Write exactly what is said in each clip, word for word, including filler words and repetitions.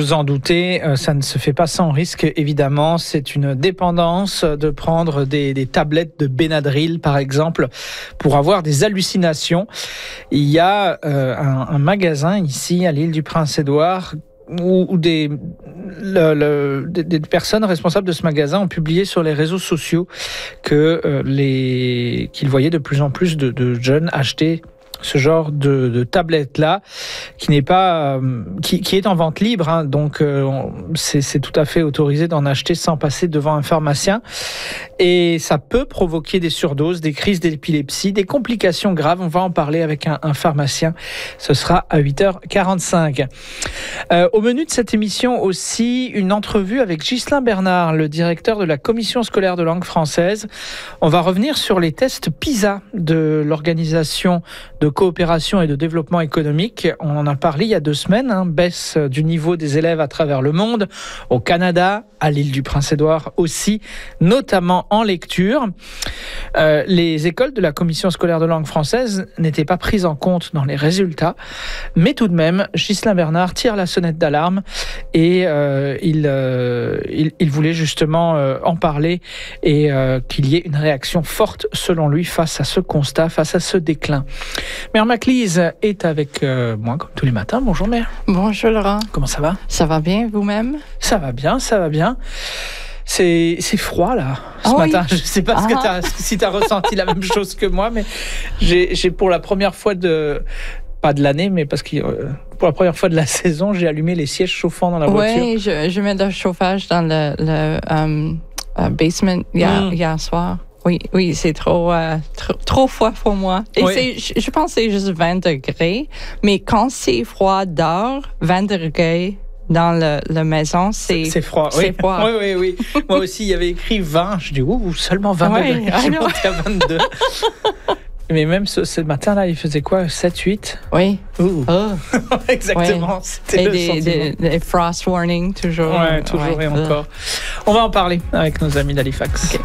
vous en doutez, ça ne se fait pas sans risque, évidemment. C'est une dépendance de prendre des, des tablettes de Benadryl, par exemple, pour avoir des hallucinations. Il y a euh, un, un magasin ici, à l'île du Prince-Édouard, où, où des, le, le, des, des personnes responsables de ce magasin ont publié sur les réseaux sociaux que euh, les, qu'ils voyaient de plus en plus de, de jeunes acheter ce genre de, de tablette-là, qui n'est pas, euh, qui, qui est en vente libre, hein, donc euh, c'est, c'est tout à fait autorisé d'en acheter sans passer devant un pharmacien. Et ça peut provoquer des surdoses, des crises d'épilepsie, des complications graves. On va en parler avec un, un pharmacien. Ce sera à huit heures quarante-cinq. Euh, au menu de cette émission aussi, une entrevue avec Ghislain Bernard, le directeur de la Commission scolaire de langue française. On va revenir sur les tests PISA de l'organisation de coopération et de développement économique. On en a parlé il y a deux semaines, hein, baisse du niveau des élèves à travers le monde, au Canada, à l'île du Prince-Édouard aussi, notamment en lecture. Euh, les écoles de la Commission scolaire de langue française n'étaient pas prises en compte dans les résultats, mais tout de même, Ghislain Bernard tire la sonnette d'alarme et euh, il, euh, il, il voulait justement euh, en parler et euh, qu'il y ait une réaction forte, selon lui, face à ce constat, face à ce déclin. Mère Maclise est avec euh, moi, comme tous les matins. Bonjour, Mère. Bonjour, Laurent. Comment ça va? Ça va bien, vous-même? Ça va bien, ça va bien. C'est, c'est froid, là, ce oh matin. Oui. Je ne sais pas ah. ce que t'as, si tu as ressenti la même chose que moi, mais j'ai, j'ai pour la première fois de... Pas de l'année, mais parce que euh, pour la première fois de la saison, j'ai allumé les sièges chauffants dans la voiture. Oui, je, je mets le chauffage dans le, le um, uh, basement hier, mm. hier soir. Oui, oui, c'est trop, euh, trop, trop froid pour moi. Et oui. c'est, je, je pense que c'est juste vingt degrés, mais quand c'est froid dehors, vingt degrés dans le, la maison, c'est, c'est froid. C'est oui. froid. Oui, oui, oui. Moi aussi, il y avait écrit vingt. Je dis, ouh, seulement vingt ouais, degrés. J'ai monté à vingt-deux. Mais même ce, ce matin-là, il faisait quoi? sept, huit? Oui. Ouh. Oh. Exactement. Ouais. C'était et le des, sentiment. Des, des frost warnings, toujours. Oui, toujours ouais. et encore. On va en parler avec nos amis d'Halifax. Okay.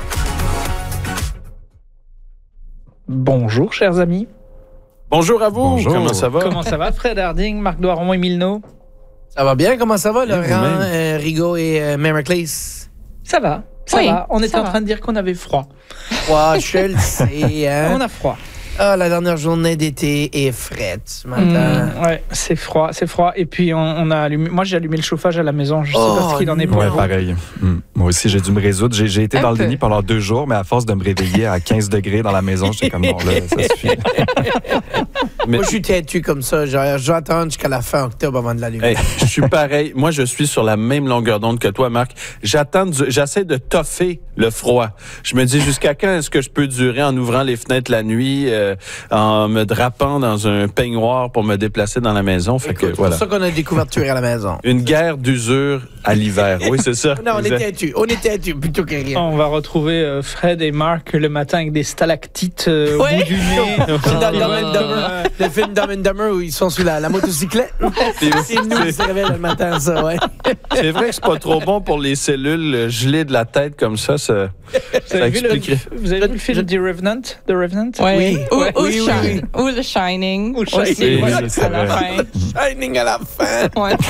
Bonjour, chers amis. Bonjour à vous. Bonjour. Comment ça va? Comment ça va, Fred Harding, Marc Doiron et Milno? Ça va bien. Comment ça va, Laurent, euh, Rigaud et euh, Mère Maclise? Ça va. Ça oui, va. On était en va. train de dire qu'on avait froid. Froid, je le sais. Hein? On a froid. Ah, la dernière journée d'été est frette ce matin. Mmh, ouais, c'est froid, c'est froid. Et puis on, on a allumé. Moi, j'ai allumé le chauffage à la maison. Je sais oh, pas ce qu'il en est pour ouais, vous. pareil. Mmh. Moi aussi, j'ai dû me résoudre. J'ai, j'ai été Un dans peu. le déni pendant deux jours, mais à force de me réveiller à quinze degrés dans la maison, j'étais comme non, là, ça suffit. Mais... Moi, je suis têtu comme ça. Genre, j'attends jusqu'à la fin octobre avant de l'allumer. Hey, je suis pareil. Moi, je suis sur la même longueur d'onde que toi, Marc. J'attends, du... j'essaie de toffer le froid. Je me dis jusqu'à quand est-ce que je peux durer en ouvrant les fenêtres la nuit, euh, en me drapant dans un peignoir pour me déplacer dans la maison. Fait Écoute, que, voilà. C'est pour ça qu'on a des couvertures à la maison. Une guerre d'usure à l'hiver. Oui, c'est ça. Non, on est têtu. On est têtu plutôt que rien. On va retrouver euh, Fred et Marc le matin avec des stalactites euh, au ouais. bout du nez. Dans Dumb and Dumber, le film Dumb and Dumber où ils sont sur la, la motocyclette. C'est nous qui se réveillent le matin, ça, ouais. C'est vrai que c'est pas trop bon pour les cellules gelées de la tête comme ça. Ça, vous, avez vu le, vous avez vu le film The Revenant? The Revenant? Ouais. Oui. Ou, ouais. ou, oui, Shine, oui, oui. ou The Shining. Ou Shining. Aussi, oui, ouais, oui, c'est à la vrai. fin. Shining à la fin. Ouais.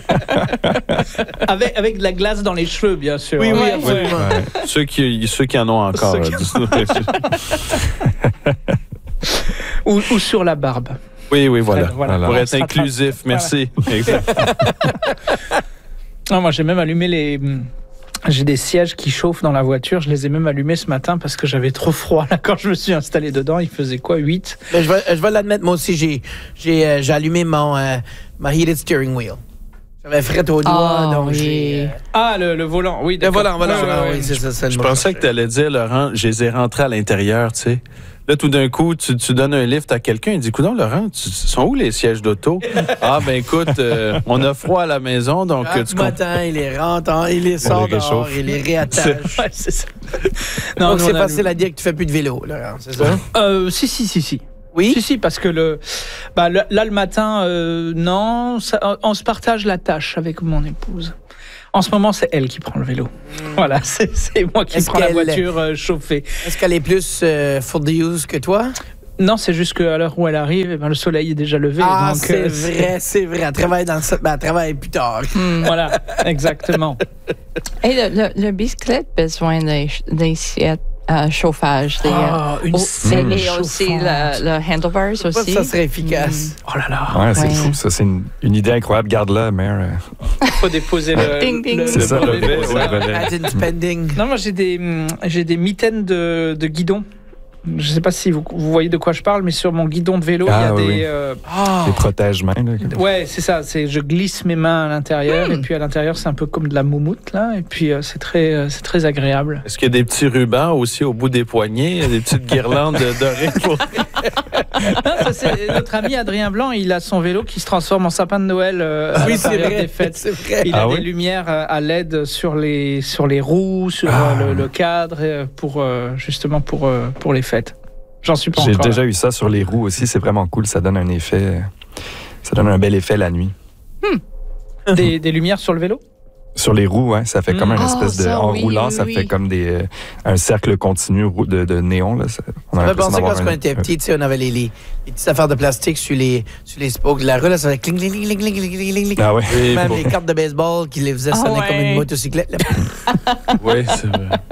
avec, avec de la glace dans les cheveux, bien sûr. Oui, oui, Ouais. absolument. Ouais. Ceux, qui, ceux qui en ont encore. Ceux qui ou, ou sur la barbe. Oui, oui, voilà. voilà. Pour voilà. être inclusif, merci. Voilà. Non, moi, j'ai même allumé les... J'ai des sièges qui chauffent dans la voiture. Je les ai même allumés ce matin parce que j'avais trop froid. Là, quand je me suis installé dedans, il faisait quoi, huit? Mais je vais, je vais l'admettre, moi aussi, j'ai, j'ai, euh, j'ai allumé mon euh, ma heated steering wheel. J'avais fret au doigt, Oh, donc oui. j'ai... Euh... Ah, le, le volant, oui. Le D'accord. volant, voilà, ouais, voilà, ouais, oui, ouais. c'est ça. c'est Je le pensais mot. que tu allais dire, Laurent, je les ai rentrés à l'intérieur, tu sais. Là, tout d'un coup, tu, tu donnes un lift à quelqu'un, il dit, coudonc, Laurent, tu, sont où les sièges d'auto? Ah, ben écoute, euh, on a froid à la maison, donc Chaque tu comprends. matin, il les rentre, il les sort les dehors, réchauffe. il les réattache. Ouais, c'est ça. Non, donc nous, c'est on a facile allumé- à dire que tu fais plus de vélo, Laurent, c'est ça? Euh, si, si, si, si. Oui? Si, si, parce que le, bah, le- là, le matin, euh, non, ça- on se partage la tâche avec mon épouse. En ce moment, c'est elle qui prend le vélo. Mmh. Voilà, c'est, c'est moi qui Est-ce prends la qu'elle- voiture euh, chauffée. Est-ce qu'elle est plus euh, for the use que toi? Non, c'est juste qu'à l'heure où elle arrive, eh ben, le soleil est déjà levé. Ah, donc, c'est euh, vrai, c'est vrai. Elle travaille dans le... Ben, elle travaille plus tard. Hmm, voilà, exactement. Et le, le, le bicyclette a besoin des, des sièges à chauffage. Des, Ah, une oh, selle et aussi chauffante. le, le handlebars Je sais pas aussi. si ça serait efficace. Oh là là, Ouais, c'est Ouais. fou, ça. C'est une, une idée incroyable. Garde-la, Mère. il faut déposer le, Ding, ding. le- C'est le ça, brevet le pour brevet, ça. ouais. Imagine spending. Non, moi j'ai des, hum, j'ai des mitaines de, de guidon. Je ne sais pas si vous, vous voyez de quoi je parle, mais sur mon guidon de vélo, Ah, il y a oui, des... oui. euh, Ah! Les protège-mains. Là. ouais, c'est ça. C'est, je glisse mes mains à l'intérieur, et puis à l'intérieur, c'est un peu comme de la moumoute, là. Et puis, euh, c'est très, euh, c'est très agréable. Est-ce qu'il y a des petits rubans aussi au bout des poignets, des petites guirlandes dorées pour... Non, ça, c'est notre ami Adrien Blanc, il a son vélo qui se transforme en sapin de Noël euh, à Oui, la c'est période vrai. des fêtes. C'est vrai. Il Ah a oui? des lumières euh, à L E D sur les, sur les roues, sur Ah. euh, le, le cadre, euh, pour, euh, justement pour, euh, pour les fêtes. J'en suis pas J'ai encore. déjà eu ça sur les roues aussi. C'est vraiment cool. Ça donne un effet. Ça donne un bel effet la nuit. là. Des, des lumières sur le vélo? Sur les roues, ouais, ça fait comme Mm. un Oh, espèce de. ça, En oui, roulant, oui, ça oui. fait comme des, euh, un cercle continu rou- de, de néon. Là. Ça, on a Ça me fait l'impression penser d'avoir quand on un- était petit, tu sais, on avait les, les, les petites affaires de plastique sur les, sur les spokes de la rue, là, ça faisait cling, cling, cling, cling, cling, cling, cling, cling. Ah ouais. Oui, Même pour- les cartes de baseball qui les faisaient Ah sonner ouais. comme une motocyclette. là. oui, c'est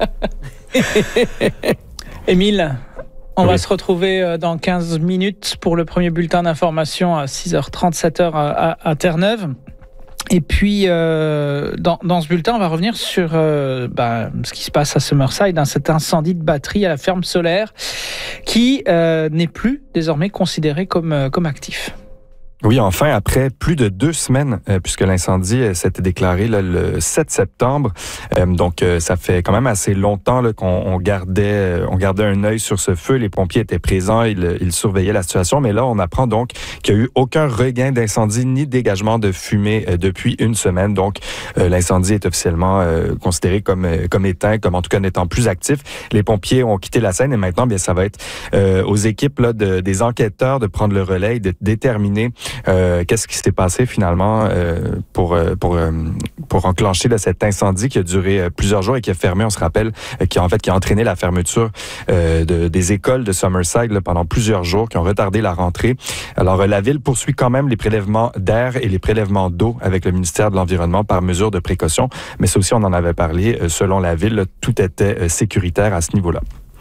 vrai. Émile, on Oui. va se retrouver euh, dans quinze minutes pour le premier bulletin d'information à six heures trente, sept heures à, à, à Terre-Neuve. Et puis, euh, dans, dans ce bulletin, on va revenir sur euh, bah, ce qui se passe à Summerside, hein, cet incendie de batterie à la ferme solaire qui euh, n'est plus désormais considéré comme, euh, comme actif. Oui, enfin, après plus de deux semaines, euh, puisque l'incendie euh, s'était déclaré là, le sept septembre, euh, donc euh, ça fait quand même assez longtemps là, qu'on on gardait, euh, on gardait un œil sur ce feu. Les pompiers étaient présents, ils, ils surveillaient la situation, mais là, on apprend donc qu'il n'y a eu aucun regain d'incendie ni dégagement de fumée euh, depuis une semaine. Donc, euh, l'incendie est officiellement euh, considéré comme euh, comme éteint, comme en tout cas n'étant plus actif. Les pompiers ont quitté la scène et maintenant, bien, ça va être euh, aux équipes là, de, des enquêteurs de prendre le relais et de déterminer Euh, qu'est-ce qui s'est passé finalement euh, pour euh, pour euh, pour enclencher là, cet incendie qui a duré euh, plusieurs jours et qui a fermé, on se rappelle, euh, qui a en fait qui a entraîné la fermeture euh, de, des écoles de Summerside là, pendant plusieurs jours, qui ont retardé la rentrée. Alors euh, la ville poursuit quand même les prélèvements d'air et les prélèvements d'eau avec le ministère de l'Environnement par mesure de précaution, mais ça aussi on en avait parlé. Euh, selon la ville, là, tout était euh, sécuritaire à ce niveau-là.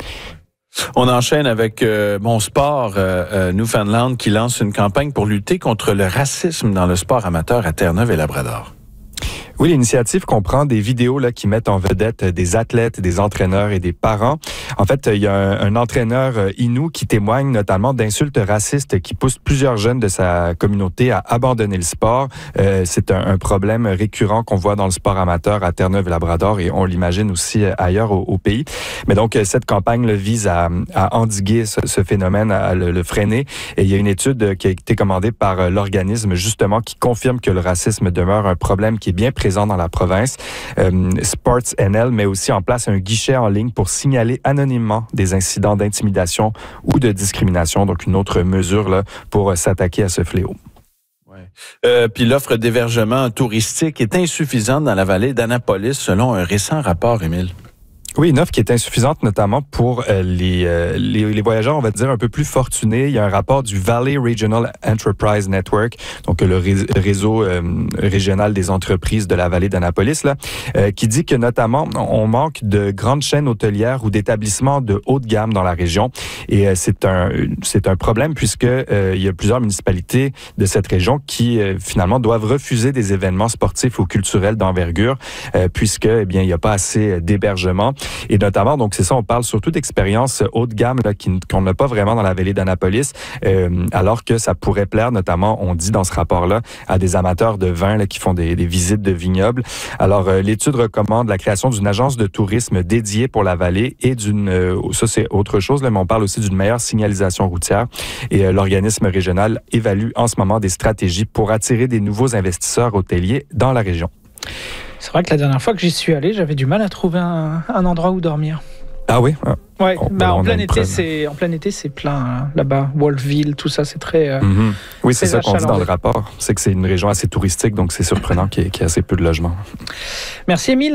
On enchaîne avec euh, Mon Sport euh, euh, Newfoundland qui lance une campagne pour lutter contre le racisme dans le sport amateur à Terre-Neuve et Labrador. Oui, l'initiative comprend des vidéos là, qui mettent en vedette des athlètes, des entraîneurs et des parents. En fait, il y a un, un entraîneur euh, Innu qui témoigne notamment d'insultes racistes qui poussent plusieurs jeunes de sa communauté à abandonner le sport. Euh, c'est un, un problème récurrent qu'on voit dans le sport amateur à Terre-Neuve et Labrador et on l'imagine aussi ailleurs au, au pays. Mais donc, cette campagne là, vise à, à endiguer ce, ce phénomène, à le, le freiner. Et il y a une étude qui a été commandée par l'organisme justement qui confirme que le racisme demeure un problème qui est bien présent dans la province. Euh, Sports N L met aussi en place un guichet en ligne pour signaler anonymement des incidents d'intimidation ou de discrimination, donc une autre mesure là, pour euh, s'attaquer à ce fléau. Ouais. Euh, puis l'offre d'hébergement touristique est insuffisante dans la vallée d'Annapolis selon un récent rapport, Émile. Oui, une offre qui est insuffisante notamment pour euh, les, euh, les, les voyageurs, on va dire, un peu plus fortunés. Il y a un rapport du Valley Regional Enterprise Network, donc le ré- réseau euh, régional des entreprises de la vallée d'Annapolis, là, euh, qui dit que notamment, on manque de grandes chaînes hôtelières ou d'établissements de haute gamme dans la région. Et euh, c'est un c'est un problème puisque euh, il y a plusieurs municipalités de cette région qui, euh, finalement, doivent refuser des événements sportifs ou culturels d'envergure euh, puisque, eh bien, il n'y a pas assez d'hébergement. Et notamment, donc c'est ça, on parle surtout d'expériences haut de gamme là, qui, qu'on n'a pas vraiment dans la vallée d'Annapolis, euh, alors que ça pourrait plaire, notamment, on dit dans ce rapport-là, à des amateurs de vin là, qui font des, des visites de vignobles. Alors, euh, l'étude recommande la création d'une agence de tourisme dédiée pour la vallée et d'une, euh, ça c'est autre chose, là, mais on parle aussi d'une meilleure signalisation routière. Et euh, l'organisme régional évalue en ce moment des stratégies pour attirer des nouveaux investisseurs hôteliers dans la région. C'est vrai que la dernière fois que j'y suis allé, j'avais du mal à trouver un, un endroit où dormir. Ah oui? Ah. Ouais, On- bah, on en, a plein une été, preuve. c'est, en plein été, c'est plein hein, là-bas. Wolfville, tout ça, c'est très... euh, Mm-hmm. Oui, c'est Très ça qu'on dit dans achalandé. le rapport. C'est que c'est une région assez touristique, donc c'est surprenant qu'il y ait, qu'il y ait assez peu de logements. Merci Émile.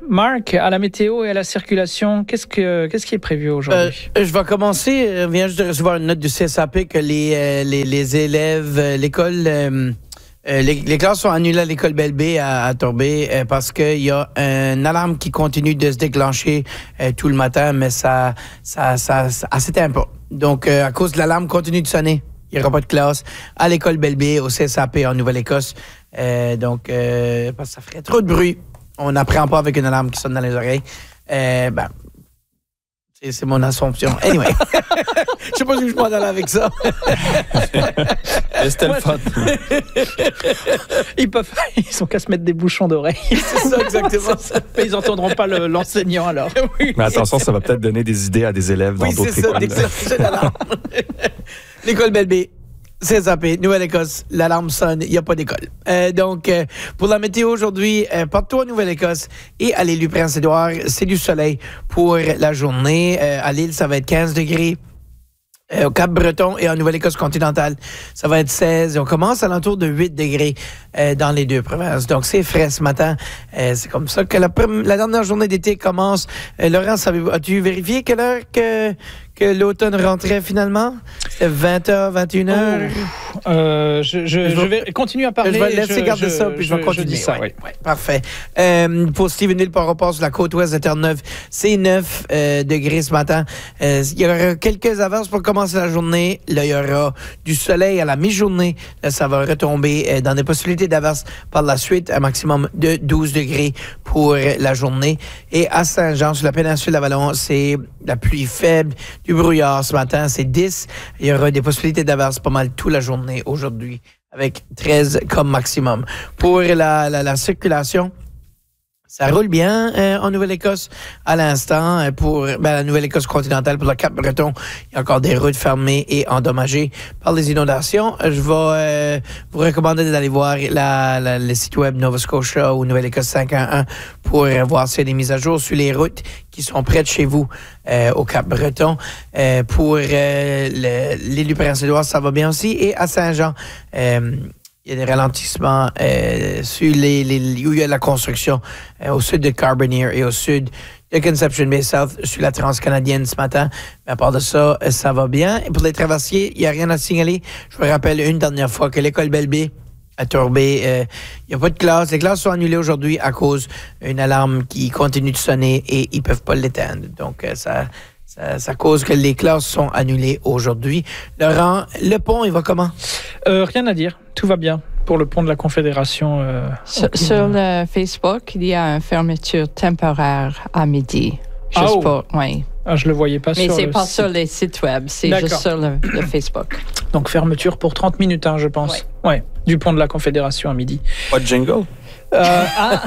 Marc, à la météo et à la circulation, qu'est-ce, que, qu'est-ce qui est prévu aujourd'hui? Euh, je vais commencer. Je viens juste de recevoir une note du C S A P que les, euh, les, les élèves, euh, l'école, euh, euh, les, les classes sont annulées à l'école Belle B à, à Torbay euh, parce qu'il y a une alarme qui continue de se déclencher euh, tout le matin, mais ça, ça, ça, ça, ça s'éteint pas. Donc, euh, à cause de l'alarme continue de sonner, il n'y aura pas de classe à l'école Belle B, au C S A P en Nouvelle-Écosse. Euh, donc, euh, parce que ça ferait trop de bruit. On n'apprend pas avec une alarme qui sonne dans les oreilles. Euh, ben, c'est, c'est mon assumption. Anyway. Je sais pas si je m'en allais avec ça. C'était le fun. Ils peuvent, ils ont qu'à se mettre des bouchons d'oreilles. C'est ça, exactement. C'est ça. Mais ils n'entendront pas le, l'enseignant alors. Oui. Mais attention, ça va peut-être donner des idées à des élèves dans Oui, d'autres c'est ça, écoles. déclencher l'alarme. L'école Belle B. C S A P, Nouvelle-Écosse, l'alarme sonne, il n'y a pas d'école. Euh, donc, euh, pour la météo aujourd'hui, euh, partout en Nouvelle-Écosse et à l'île du Prince-Édouard, c'est du soleil pour la journée. Euh, à l'île, ça va être quinze degrés. Euh, au Cap-Breton et en Nouvelle-Écosse continentale, ça va être seize. On commence à l'entour de huit degrés euh, dans les deux provinces. Donc, c'est frais ce matin. Euh, c'est comme ça que la, la dernière journée d'été commence. Euh, Laurent, as-tu vérifié quelle heure que, que l'automne rentrait finalement? C'était vingt heures, vingt et une heures? Oh, euh, je, je, je, vais continuer à parler. Je vais laisser je, garder je, ça, puis je, je vais continuer. Je dis ça, ouais. oui. Ouais, parfait. Euh, pour Stephenville, par rapport sur la côte ouest de Terre-Neuve, c'est neuf euh, degrés ce matin. Euh, il y aura quelques averses pour commencer la journée. Là, il y aura du soleil à la mi-journée. Là, ça va retomber euh, dans des possibilités d'averses par la suite, un maximum de douze degrés pour la journée. Et à Saint-Jean, sur la péninsule d'Avalon, c'est la pluie faible, du brouillard ce matin, c'est dix. Il y aura des possibilités d'averses pas mal toute la journée aujourd'hui, avec treize comme maximum. Pour la, la, la circulation, ça roule bien euh, en Nouvelle-Écosse à l'instant. Euh, pour ben, la Nouvelle-Écosse continentale, pour le Cap-Breton, il y a encore des routes fermées et endommagées par les inondations. Je vais euh, vous recommander d'aller voir la, la, le site web Nova Scotia ou Nouvelle-Écosse cinq un un pour euh, voir s'il y a des mises à jour sur les routes qui sont près de chez vous euh, au Cap-Breton. Euh, pour euh, le, l'île du Prince-Édouard, ça va bien aussi. Et à Saint-Jean, euh, il y a des ralentissements euh, sur les, les, où il y a de la construction euh, au sud de Carbonear et au sud de Conception Bay South sur la transcanadienne ce matin. Mais à part de ça, ça va bien. Et pour les traversiers, il n'y a rien à signaler. Je vous rappelle une dernière fois que l'école Belle B à Torbay, euh, il n'y a pas de classe. Les classes sont annulées aujourd'hui à cause d'une alarme qui continue de sonner et ils ne peuvent pas l'éteindre. Donc, euh, ça... Ça, ça cause que les classes sont annulées aujourd'hui. Laurent, le pont, il va comment? Euh, rien à dire. Tout va bien pour le pont de la Confédération. Euh, sur, sur le Facebook, il y a une fermeture temporaire à midi. Juste ah, oh. pour, oui. Ah, je le voyais pas Mais sur c'est le pas site. sur les sites web, c'est D'accord. juste sur le, le Facebook. Donc fermeture pour trente minutes, hein, je pense. Ouais. ouais. Du pont de la Confédération à midi. Pas de jingle? Euh, ah.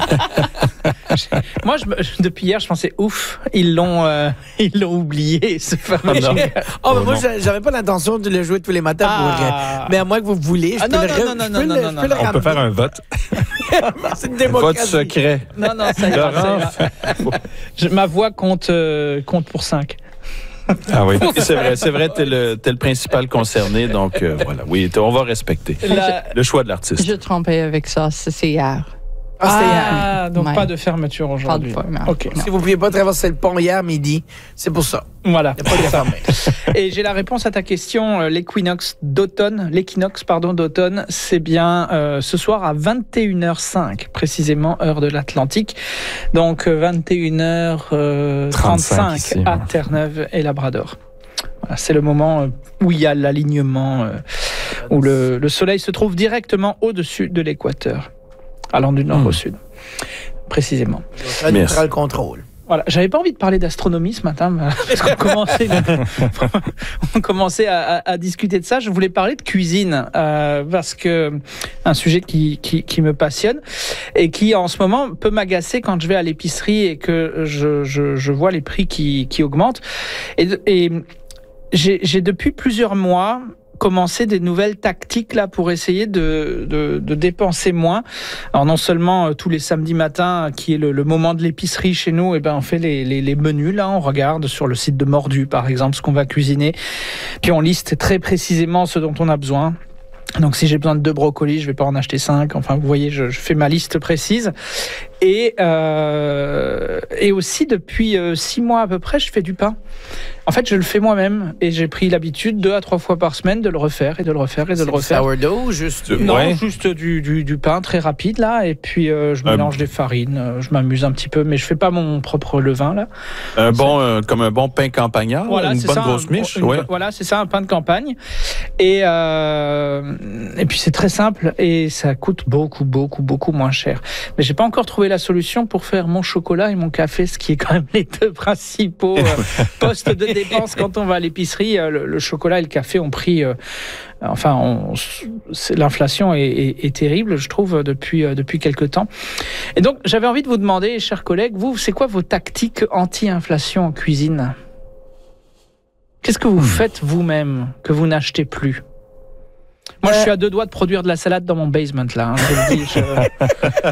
Moi, je, depuis hier, je pensais ouf, ils l'ont, euh, ils l'ont oublié ce fameux. Oh, non. Oh, mais Oh, moi, non. j'avais pas l'intention de le jouer tous les matins. Ah. Pour, mais à moins que vous voulez, je Ah, peux non, le non, re- non, non, je non, peux non, le- non, je non, peux le non. On peut ramener. faire un vote. C'est une Vote démocratie. secret. Non, non, ça ira. ça Laurent. ira. Je, ma voix compte, euh, compte pour cinq. Ah oui. Oui, c'est vrai, c'est vrai, t'es le, t'es le principal concerné, donc euh, voilà, oui, on va respecter La- le choix de l'artiste. Je trompais avec ça, c'est c'est hier. Ah, c'était hier. Ah, donc Ouais. pas de fermeture Pas de aujourd'hui. fois, non. Ok, Non. Si vous ne pouviez pas traverser le pont hier midi, c'est pour ça. voilà. Il n'y a pas de fermé. Et j'ai la réponse à ta question. euh, L'équinoxe d'automne, l'équinoxe pardon d'automne, c'est bien euh, ce soir à vingt et une heures cinq, précisément heure de l'Atlantique. Donc euh, vingt et une heures trente-cinq trente-cinq ici, à ouais. Terre-Neuve et Labrador. Voilà, c'est le moment euh, où il y a l'alignement, euh, où le, le soleil se trouve directement au-dessus de l'équateur, allant du nord Mmh. au sud, précisément. Ça Merci. prend le contrôle. Voilà, j'avais pas envie de parler d'astronomie ce matin, mais- parce qu'on commençait, on commençait à, à- à discuter de ça. Je voulais parler de cuisine euh, parce que un sujet qui, qui, qui me passionne et qui en ce moment peut m'agacer quand je vais à l'épicerie et que je, je, je vois les prix qui, qui augmentent. Et, et j'ai, j'ai depuis plusieurs mois commencer des nouvelles tactiques là pour essayer de, de, de dépenser moins. Alors non seulement euh, tous les samedis matins, qui est le, le moment de l'épicerie chez nous, et ben on fait les, les, les menus là, on regarde sur le site de Mordu par exemple ce qu'on va cuisiner, puis on liste très précisément ce dont on a besoin. Donc si j'ai besoin de deux brocolis, je vais pas en acheter cinq. Enfin, vous voyez, je, je fais ma liste précise. Et, euh, et aussi, depuis euh, six mois à peu près, je fais du pain. En fait, je le fais moi-même et j'ai pris l'habitude deux à trois fois par semaine de le refaire et de le refaire et de C'est le refaire. du sourdough ou juste... Non, Ouais. juste du, du, du pain très rapide là. Et puis euh, je Un- mélange des farines, euh, je m'amuse un petit peu, mais je fais pas mon propre levain là. Un bon, euh, comme un bon pain campagnard, Voilà, une c'est bonne ça, grosse un- miche. une- Ouais. Voilà, c'est ça, un pain de campagne. Et, euh, et puis c'est très simple et ça coûte beaucoup, beaucoup, beaucoup moins cher. Mais j'ai pas encore trouvé la solution pour faire mon chocolat et mon café, ce qui est quand même les deux principaux euh, postes de dépenses quand on va à l'épicerie. Euh, Le, le chocolat et le café ont pris... euh, enfin, on- c'est- l'inflation est, est- est terrible, je trouve, depuis, euh, depuis quelque temps. Et donc, j'avais envie de vous demander, chers collègues, vous, c'est quoi vos tactiques anti-inflation en cuisine ? Qu'est-ce que vous faites vous-même que vous n'achetez plus ? Moi, je suis à deux doigts de produire de la salade dans mon basement, là. hein, je le dis, je-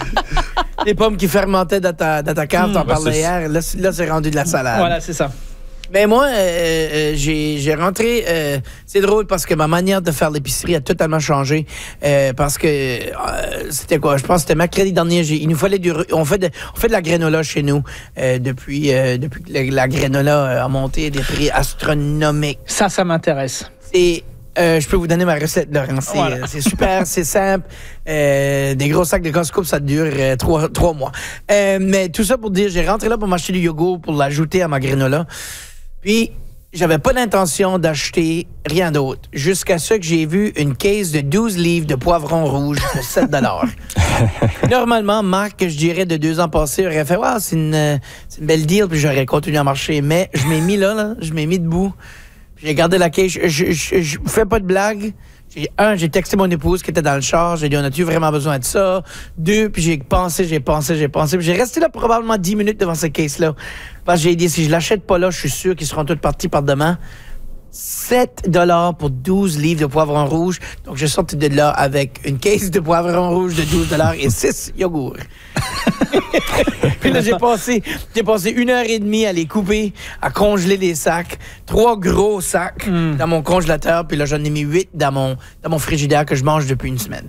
Les pommes qui fermentaient dans ta, dans ta cave, Mmh, t'en bah, parlais c'est- hier. Là, c'est- là, c'est rendu de la salade. Voilà, c'est ça. Mais moi, euh, euh, j'ai, j'ai rentré... euh, c'est drôle parce que ma manière de faire l'épicerie a totalement changé. euh, parce que euh, c'était quoi? Je pense que c'était mercredi dernier. J'ai, il nous fallait du... On fait de, on fait de la granola chez nous euh, depuis, euh, depuis que la, la granola a monté des prix astronomiques. Ça, ça m'intéresse. C'est... Euh, je peux vous donner ma recette, Laurent. C'est, Voilà. euh, c'est super, c'est simple. Euh, des gros sacs de Costco, ça dure euh, trois, trois mois. Euh, mais tout ça pour dire, j'ai rentré là pour m'acheter du yogourt pour l'ajouter à ma granola. Puis, j'avais pas l'intention d'acheter rien d'autre. Jusqu'à ce que j'ai vu une caisse de douze livres de poivrons rouges pour sept dollars. Normalement, Marc, que je dirais de deux ans passés, aurait fait « Wow, c'est une, euh, c'est une belle deal », puis j'aurais continué à marcher. Mais je m'ai mis là, là, je m'ai mis debout. J'ai gardé la caisse. Je, je, je, je fais pas de blague. J'ai, un, j'ai texté mon épouse qui était dans le char. J'ai dit, on a-tu vraiment besoin de ça? Deux, puis j'ai pensé, j'ai pensé, j'ai pensé. Puis j'ai resté là probablement dix minutes devant cette caisse-là. Parce que j'ai dit, si je l'achète pas là, je suis sûr qu'ils seront tous partis par demain. sept dollars pour douze livres de poivrons rouges. Donc, je sortais de là avec une caisse de poivrons rouges de douze dollars et six yogourts. Puis là, j'ai passé, j'ai passé une heure et demie à les couper, à congeler les sacs. Trois gros sacs Mm. dans mon congélateur. Puis là, j'en ai mis huit dans mon, dans mon frigidaire que je mange depuis une semaine.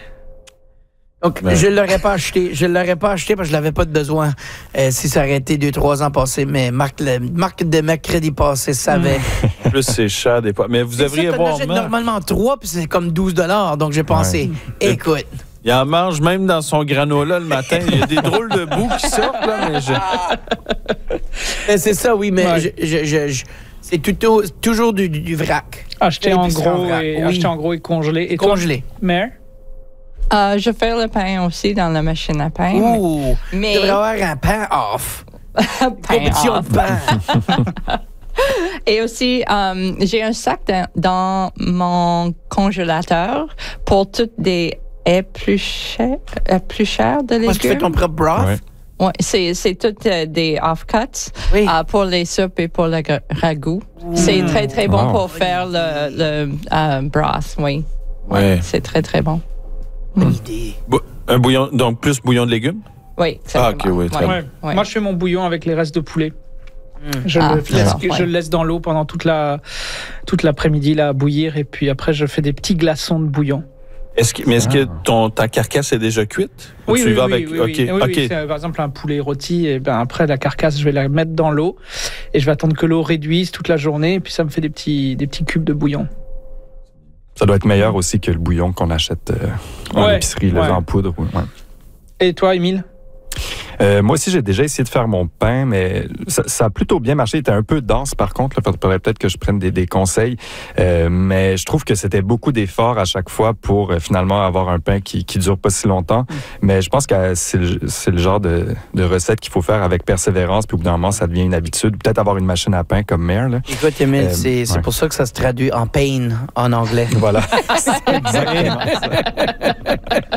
Donc, Ouais. je ne l'aurais pas acheté. Je ne l'aurais pas acheté parce que je n'avais pas de besoin euh, si ça aurait été deux, trois ans passés. Mais Marc, le, Marc de mercredi passé savait. Plus c'est cher des fois. Mais vous Et devriez ça, t'en voir achètes Marc. normalement trois, puis c'est comme douze dollars. Donc, j'ai pensé, écoute, Il en mange même dans son granola le matin. Il y a des drôles de bouts qui sortent, là, mais je... ben, c'est ça, oui, mais Ouais. je, je, je, je- c'est tout, toujours du, du, du vrac. Acheter en L'épicerie en gros vrac, et oui. acheter en gros et congelé. Et toi, Congelé. Mère? Euh, je fais le pain aussi dans la machine à pain. Ouh, Mais- tu devrais avoir un pain off. Pain Compétition off. de pain. Et aussi, euh, j'ai un sac dans, dans mon congélateur pour toutes des épluchères, épluchères de légumes. Parce que tu fais ton propre broth. Ouais. Ouais, c'est, c'est toutes euh, des offcuts Oui. euh, pour les soupes et pour le gra- ragoût. C'est très, très bon Wow. pour faire le, le euh, broth, oui. Ouais. C'est très, très bon. Bonne idée. Bou- Un bouillon, donc plus bouillon de légumes? Oui, Ah, exactement. ok, oui, très Ouais. bien. Ouais. Moi, je fais mon bouillon avec les restes de poulet. Je, Ah, le laisse, d'accord, je ouais. le laisse dans l'eau pendant toute la toute l'après-midi là à bouillir et puis après je fais des petits glaçons de bouillon. Est-ce que, mais est-ce que Ah. ton, ta carcasse est déjà cuite? Ou Oui, tu oui, vas oui, avec... oui, OK, oui. Oui, oui, OK. c'est, euh, par exemple un poulet rôti et ben après la carcasse je vais la mettre dans l'eau et je vais attendre que l'eau réduise toute la journée et puis ça me fait des petits des petits cubes de bouillon. Ça doit être meilleur aussi que le bouillon qu'on achète euh, en Ouais, épicerie, le ouais. en poudre. Ouais. Et toi, Émile? Euh, moi aussi, j'ai déjà essayé de faire mon pain, mais ça, ça a plutôt bien marché. Il était un peu dense, par contre. Il faudrait peut-être que je prenne des, des conseils. Euh, mais je trouve que c'était beaucoup d'efforts à chaque fois pour euh, finalement avoir un pain qui qui dure pas si longtemps. Mm. Mais je pense que c'est le, c'est le genre de, de recette qu'il faut faire avec persévérance. Puis au bout d'un moment, ça devient une habitude. Peut-être avoir une machine à pain comme Mère. Là. Écoute, Emile, Euh, c'est, c'est ouais. pour ça que ça se traduit en pain en anglais. Voilà. C'est exactement ça.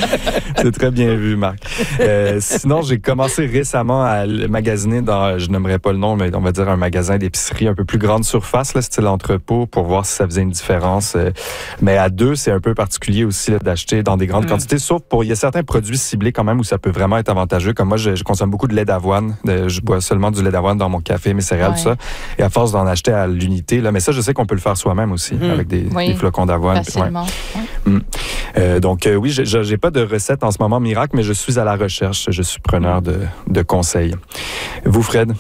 C'est très bien vu, Marc. Euh, sinon, j'ai commencé récemment à magasiner dans, je n'aimerais pas le nom, mais on va dire un magasin d'épicerie un peu plus grande surface, là, style entrepôt, pour voir si ça faisait une différence. Mais à deux, c'est un peu particulier aussi là, d'acheter dans des grandes mmh. quantités, sauf pour, il y a certains produits ciblés quand même où ça peut vraiment être avantageux. Comme moi, je, je consomme beaucoup de lait d'avoine. De, je bois seulement du lait d'avoine dans mon café, mes céréales, ouais. tout ça. Et à force d'en acheter à l'unité, là, mais ça, je sais qu'on peut le faire soi-même aussi, mmh. avec des, oui. des flocons d'avoine. Facilement. Ouais. Mmh. Euh, donc, euh, oui, je n'ai pas de recette en ce moment miracle, mais je suis à la recherche. Je suis preneur de, de conseils. Vous, Fred?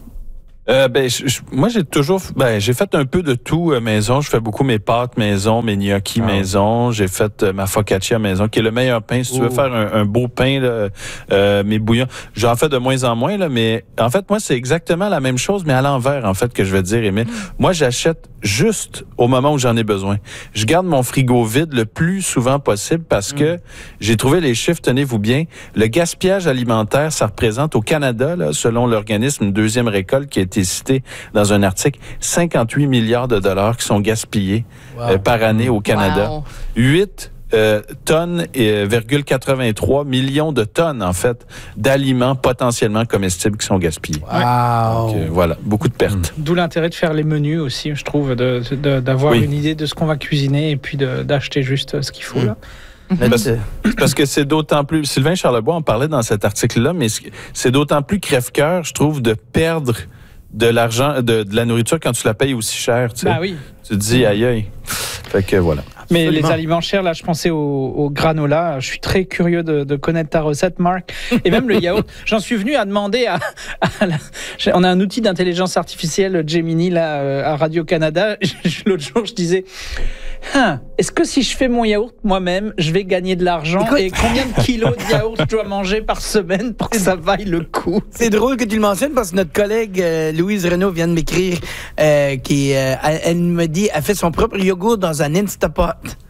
Euh, ben, je, je, moi, j'ai toujours, ben, j'ai fait un peu de tout euh, maison. Je fais beaucoup mes pâtes maison, mes gnocchis ah. maison. J'ai fait euh, ma focaccia maison, qui est le meilleur pain. Si oh. tu veux faire un, un beau pain, là, euh, mes bouillons, j'en fais de moins en moins, là, mais en fait, moi, c'est exactement la même chose, mais à l'envers, en fait, que je veux dire, Émile. Mm. Moi, j'achète juste au moment où j'en ai besoin. Je garde mon frigo vide le plus souvent possible parce mm. que j'ai trouvé les chiffres, tenez-vous bien, le gaspillage alimentaire, ça représente au Canada, là, selon l'organisme Deuxième Récolte qui a été cité dans un article, cinquante-huit milliards de dollars qui sont gaspillés wow. euh, par année au Canada. Wow. huit euh, tonnes et virgule quatre-vingt-trois millions de tonnes, en fait, d'aliments potentiellement comestibles qui sont gaspillés. Wow. Donc, euh, voilà, beaucoup de pertes. D'où l'intérêt de faire les menus aussi, je trouve, de, de, d'avoir oui. une idée de ce qu'on va cuisiner et puis de, d'acheter juste ce qu'il faut, mmh. là. Parce, parce que c'est d'autant plus... Sylvain Charlebois en parlait dans cet article-là, mais c'est d'autant plus crève-cœur, je trouve, de perdre de l'argent, de, de la nourriture quand tu la payes aussi cher. Tu sais. Bah oui. Tu te dis, aïe, aïe. Fait que voilà. Mais Absolument. Les aliments chers, là, je pensais au, au granola. Je suis très curieux de, de connaître ta recette, Marc. Et même le yaourt. J'en suis venu à demander à... à la, on a un outil d'intelligence artificielle, Gemini, là, à Radio-Canada. L'autre jour, je disais... Hein, est-ce que si je fais mon yaourt moi-même, je vais gagner de l'argent? Écoute, et combien de kilos de yaourt je dois manger par semaine pour que ça vaille le coup? C'est drôle que tu le mentionnes parce que notre collègue euh, Louise Renaud vient de m'écrire euh, qui, euh, elle me dit, elle fait son propre yogourt dans un Instapot.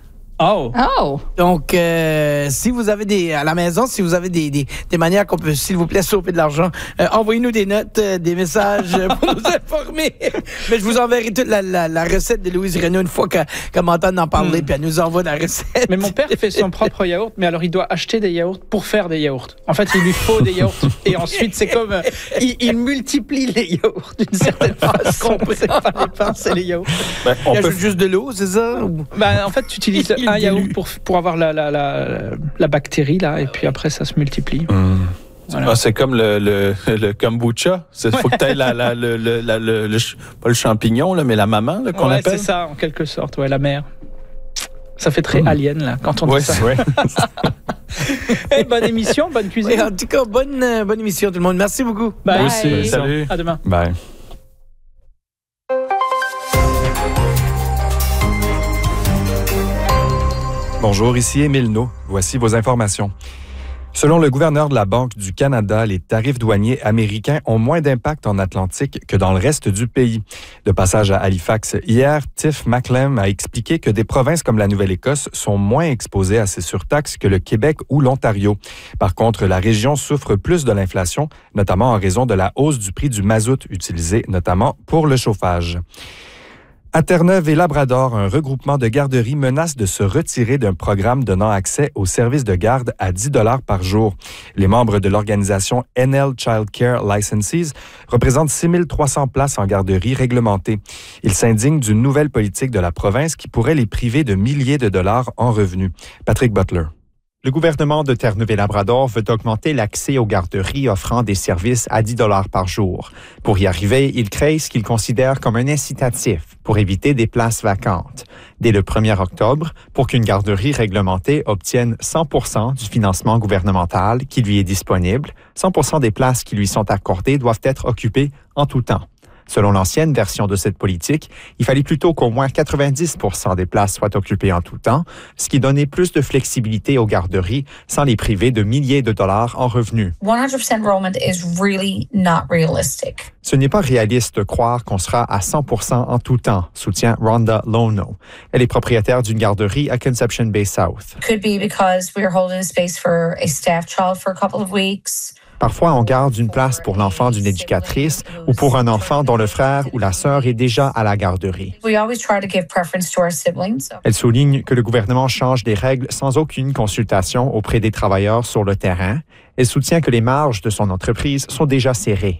Oh. Oh. Donc, euh, si vous avez des, à la maison, si vous avez des, des, des manières qu'on peut, s'il vous plaît, sauver de l'argent, euh, envoyez-nous des notes, euh, des messages pour nous informer. Mais je vous enverrai toute la, la, la recette de Louise Renaud une fois qu'elle, qu'elle m'entend en parler, mm. puis elle nous envoie la recette. Mais mon père fait son propre yaourt, mais alors il doit acheter des yaourts pour faire des yaourts. En fait, il lui faut des yaourts. Et ensuite, c'est comme, euh, il, il multiplie les yaourts d'une certaine façon. C'est pas les pains, c'est les yaourts. Ben, on il peut... ajoute juste de l'eau, c'est ça? Ben, en fait, tu utilises un yaourt pour, pour avoir la, la, la, la bactérie, là, et puis après, ça se multiplie. Mmh. Voilà. Ah, c'est comme le, le, le kombucha. Il faut que tu aies la, la, le, le, la, le, le, pas le champignon, là, mais la maman là, qu'on ouais, appelle. C'est ça, en quelque sorte, ouais, la mère. Ça fait très mmh. alien, là, quand on ouais, dit ça. Ouais. Hey, bonne émission, bonne cuisine. Et en tout cas, bonne, euh, bonne émission, tout le monde. Merci beaucoup. Bye. Bye. Aussi. Salut. À demain. Bye. Bonjour, ici Émile Naud. Voici vos informations. Selon le gouverneur de la Banque du Canada, les tarifs douaniers américains ont moins d'impact en Atlantique que dans le reste du pays. De passage à Halifax hier, Tiff Macklem a expliqué que des provinces comme la Nouvelle-Écosse sont moins exposées à ces surtaxes que le Québec ou l'Ontario. Par contre, la région souffre plus de l'inflation, notamment en raison de la hausse du prix du mazout utilisé notamment pour le chauffage. À Terre-Neuve et Labrador, un regroupement de garderies menace de se retirer d'un programme donnant accès aux services de garde à dix dollars par jour. Les membres de l'organisation N L Child Care Licenses représentent six mille trois cents places en garderie réglementées. Ils s'indignent d'une nouvelle politique de la province qui pourrait les priver de milliers de dollars en revenus. Patrick Butler. Le gouvernement de Terre-Neuve et Labrador veut augmenter l'accès aux garderies offrant des services à dix dollars par jour. Pour y arriver, il crée ce qu'il considère comme un incitatif pour éviter des places vacantes. Dès le premier octobre, pour qu'une garderie réglementée obtienne cent pour cent du financement gouvernemental qui lui est disponible, cent pour cent des places qui lui sont accordées doivent être occupées en tout temps. Selon l'ancienne version de cette politique, il fallait plutôt qu'au moins quatre-vingt-dix pour cent des places soient occupées en tout temps, ce qui donnait plus de flexibilité aux garderies sans les priver de milliers de dollars en revenus. one hundred percent enrollment is really not realistic. Ce n'est pas réaliste de croire qu'on sera à cent pour cent en tout temps, soutient Rhonda Lono. Elle est propriétaire d'une garderie à Conception Bay South. Could be because we're holding space for a staff child for a couple of weeks. Parfois, on garde une place pour l'enfant d'une éducatrice ou pour un enfant dont le frère ou la sœur est déjà à la garderie. Elle souligne que le gouvernement change des règles sans aucune consultation auprès des travailleurs sur le terrain. Elle soutient que les marges de son entreprise sont déjà serrées.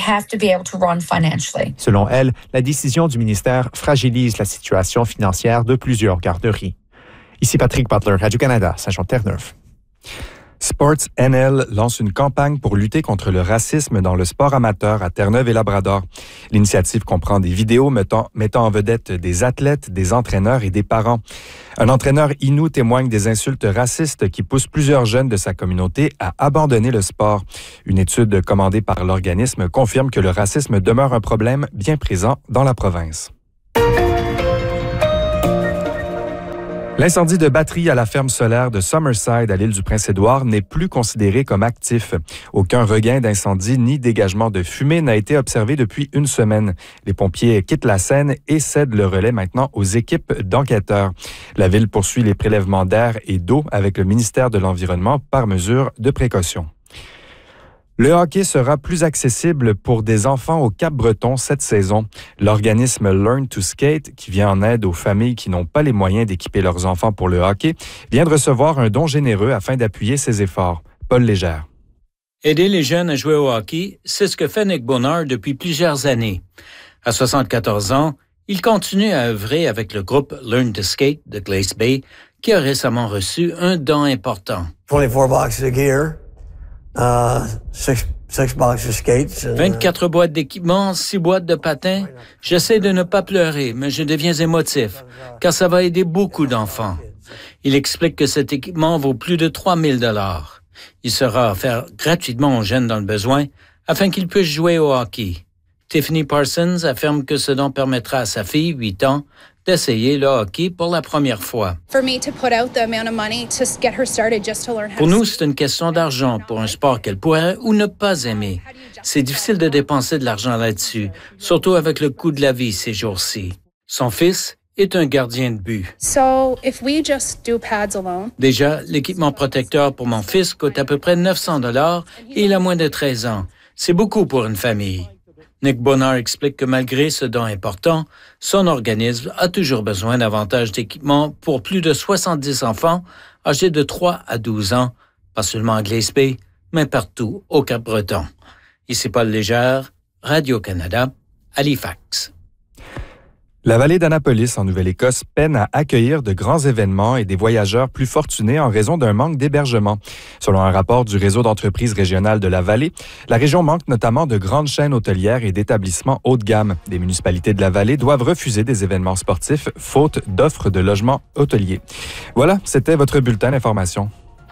Selon elle, la décision du ministère fragilise la situation financière de plusieurs garderies. Ici Patrick Butler, Radio-Canada, Saint-Jean-Terre-Neuve. Sports N L lance une campagne pour lutter contre le racisme dans le sport amateur à Terre-Neuve et Labrador. L'initiative comprend des vidéos mettant, mettant en vedette des athlètes, des entraîneurs et des parents. Un entraîneur inou témoigne des insultes racistes qui poussent plusieurs jeunes de sa communauté à abandonner le sport. Une étude commandée par l'organisme confirme que le racisme demeure un problème bien présent dans la province. L'incendie de batterie à la ferme solaire de Summerside à l'île du Prince-Édouard n'est plus considéré comme actif. Aucun regain d'incendie ni dégagement de fumée n'a été observé depuis une semaine. Les pompiers quittent la scène et cèdent le relais maintenant aux équipes d'enquêteurs. La ville poursuit les prélèvements d'air et d'eau avec le ministère de l'Environnement par mesure de précaution. Le hockey sera plus accessible pour des enfants au Cap-Breton cette saison. L'organisme Learn to Skate, qui vient en aide aux familles qui n'ont pas les moyens d'équiper leurs enfants pour le hockey, vient de recevoir un don généreux afin d'appuyer ses efforts. Paul Légère. Aider les jeunes à jouer au hockey, c'est ce que fait Nick Bonheur depuis plusieurs années. À soixante-quatorze ans, il continue à œuvrer avec le groupe Learn to Skate de Glace Bay, qui a récemment reçu un don important. vingt-quatre boxes de gear. Uh, six, six boxes of skates. Uh, vingt-quatre boîtes d'équipement, six boîtes de patins. J'essaie de ne pas pleurer, mais je deviens émotif, car ça va aider beaucoup d'enfants. Il explique que cet équipement vaut plus de trois mille dollars. Il sera offert gratuitement aux jeunes dans le besoin afin qu'ils puissent jouer au hockey. Tiffany Parsons affirme que ce don permettra à sa fille, huit ans, d'essayer le hockey pour la première fois. Pour nous, c'est une question d'argent pour un sport qu'elle pourrait ou ne pas aimer. C'est difficile de dépenser de l'argent là-dessus, surtout avec le coût de la vie ces jours-ci. Son fils est un gardien de but. So, if we just do pads alone, Déjà, l'équipement protecteur pour mon fils coûte à peu près neuf cents dollars et il a moins de treize ans. C'est beaucoup pour une famille. Nick Bonheur explique que malgré ce don important, son organisme a toujours besoin davantage d'équipements pour plus de soixante-dix enfants âgés de trois à douze ans, pas seulement à Glace Bay, mais partout au Cap-Breton. Ici Paul Légère, Radio-Canada, Halifax. La vallée d'Annapolis, en Nouvelle-Écosse, peine à accueillir de grands événements et des voyageurs plus fortunés en raison d'un manque d'hébergement. Selon un rapport du réseau d'entreprises régionales de la vallée, la région manque notamment de grandes chaînes hôtelières et d'établissements haut de gamme. Des municipalités de la vallée doivent refuser des événements sportifs faute d'offres de logements hôteliers. Voilà, c'était votre bulletin d'information.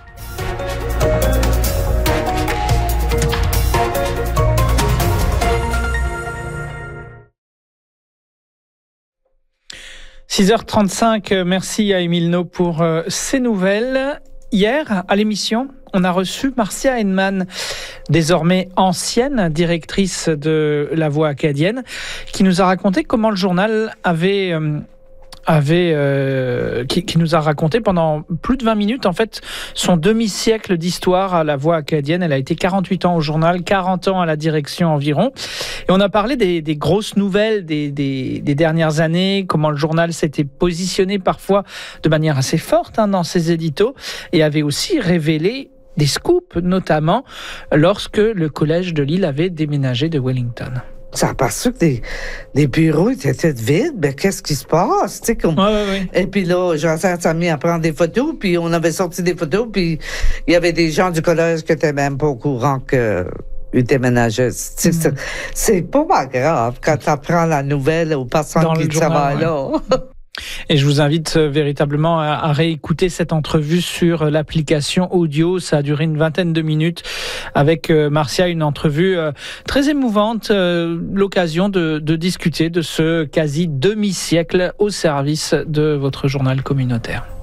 six heures trente-cinq, merci à Émile No pour euh, ces nouvelles. Hier, à l'émission, on a reçu Marcia Heinemann, désormais ancienne directrice de La Voix acadienne, qui nous a raconté comment le journal avait... Euh, avait euh, qui, qui nous a raconté pendant plus de vingt minutes en fait son demi-siècle d'histoire à La Voix acadienne. Elle a été quarante-huit ans au journal, quarante ans à la direction environ. Et on a parlé des, des grosses nouvelles des, des, des dernières années, comment le journal s'était positionné parfois de manière assez forte hein, dans ses éditos et avait aussi révélé des scoops, notamment lorsque le collège de Lille avait déménagé de Wellington. Ça a passé que des, des bureaux étaient vides. Ben, qu'est-ce qui se passe? Tu sais, comme... ouais, ouais, ouais. Et puis là, Jean-Serge s'est mis à prendre des photos, puis on avait sorti des photos, puis il y avait des gens du collège qui étaient même pas au courant que il déménageait. Mm. C'est, c'est pas grave quand tu apprends la nouvelle aux personnes Dans qui te savent là. Et je vous invite véritablement à réécouter cette entrevue sur l'application audio. Ça a duré une vingtaine de minutes avec Marcia, une entrevue très émouvante, l'occasion de, de discuter de ce quasi demi-siècle au service de votre journal communautaire.